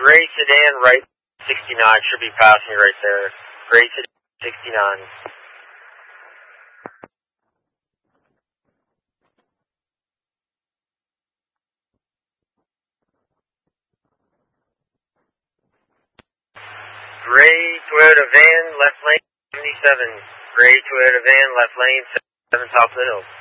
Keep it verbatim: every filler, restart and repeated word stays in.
Gray sedan, right sixty-nine, should be passing right there. Gray sedan, sixty-nine. Gray Toyota van, left lane, seventy-seven. Gray Toyota van, left lane, seventy-seven, top of the hill.